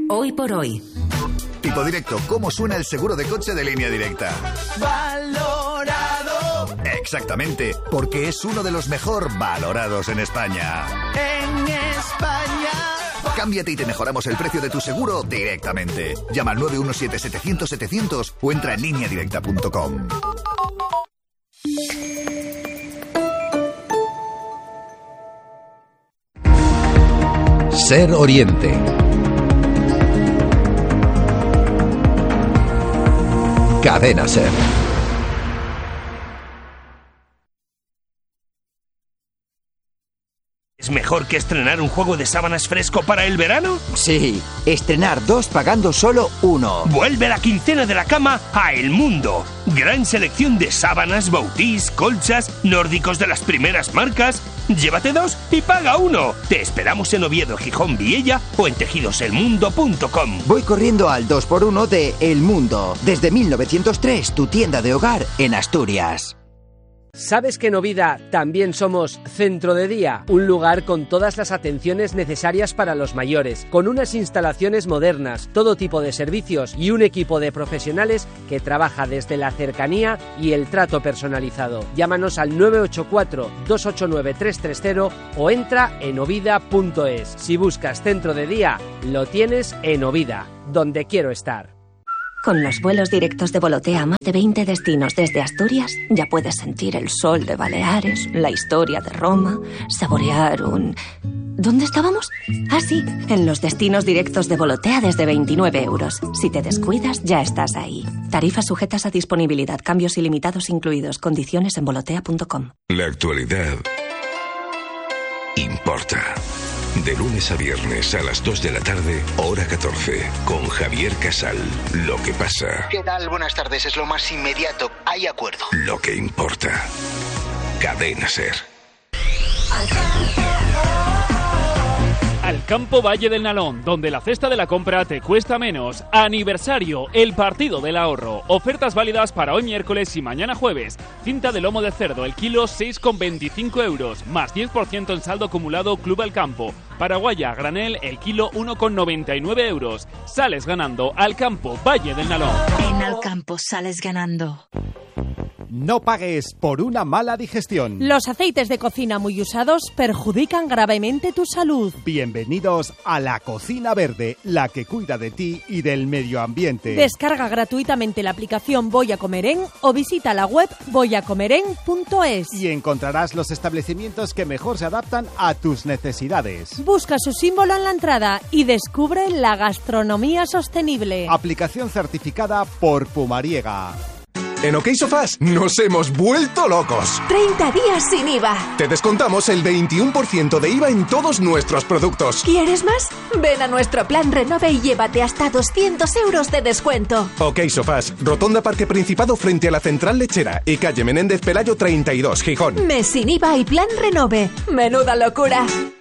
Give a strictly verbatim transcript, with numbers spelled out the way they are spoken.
Hoy por hoy. Tipo Directo, ¿cómo suena el seguro de coche de Línea Directa? Valorado. Exactamente, porque es uno de los mejor valorados en España. En España. Cámbiate y te mejoramos el precio de tu seguro directamente. Llama al nueve uno siete setecientos setecientos o entra en línea directa punto com. Ser Oriente. Cadena Ser. ¿Es mejor que estrenar un juego de sábanas fresco para el verano? Sí, estrenar dos pagando solo uno. Vuelve la quincena de la cama a El Mundo. Gran selección de sábanas, bautís, colchas, nórdicos de las primeras marcas. Llévate dos y paga uno. Te esperamos en Oviedo, Gijón, Viella o en tejidos el mundo punto com. Voy corriendo al dos por uno de El Mundo. Desde mil novecientos tres, tu tienda de hogar en Asturias. ¿Sabes que en Ovida también somos Centro de Día? Un lugar con todas las atenciones necesarias para los mayores, con unas instalaciones modernas, todo tipo de servicios y un equipo de profesionales que trabaja desde la cercanía y el trato personalizado. Llámanos al nueve ocho cuatro, dos ocho nueve, tres tres cero o entra en ovida punto es. Si buscas Centro de Día, lo tienes en Ovida, donde quiero estar. Con los vuelos directos de Volotea a más de veinte destinos desde Asturias, ya puedes sentir el sol de Baleares, la historia de Roma, saborear un... ¿Dónde estábamos? Ah, sí, en los destinos directos de Volotea desde veintinueve euros. Si te descuidas, ya estás ahí. Tarifas sujetas a disponibilidad, cambios ilimitados incluidos, condiciones en volotea punto com. La actualidad importa. De lunes a viernes a las dos de la tarde, hora catorce, con Javier Casal. Lo que pasa. ¿Qué tal? Buenas tardes. Es lo más inmediato. Hay acuerdo. Lo que importa. Cadena Ser. Alcampo Valle del Nalón, donde la cesta de la compra te cuesta menos. Aniversario, el partido del ahorro. Ofertas válidas para hoy miércoles y mañana jueves. Cinta de lomo de cerdo, el kilo seis con veinticinco euros, más diez por ciento en saldo acumulado Club Alcampo. Paraguaya, granel, el kilo uno con noventa y nueve euros. Sales ganando. Alcampo Valle del Nalón. En Alcampo sales ganando. No pagues por una mala digestión. Los aceites de cocina muy usados perjudican gravemente tu salud. Bienvenidos a la Cocina Verde, la que cuida de ti y del medio ambiente. Descarga gratuitamente la aplicación Voy a Comer En o visita la web voy a comer en punto es. Y encontrarás los establecimientos que mejor se adaptan a tus necesidades. Busca su símbolo en la entrada y descubre la gastronomía sostenible. Aplicación certificada por Pumariega. En OK Sofás nos hemos vuelto locos. treinta días sin I V A. Te descontamos el veintiuno por ciento de I V A en todos nuestros productos. ¿Quieres más? Ven a nuestro plan Renove y llévate hasta doscientos euros de descuento. OK Sofás, Rotonda Parque Principado frente a la Central Lechera y calle Menéndez Pelayo treinta y dos, Gijón. Mes sin I V A y plan Renove. ¡Menuda locura!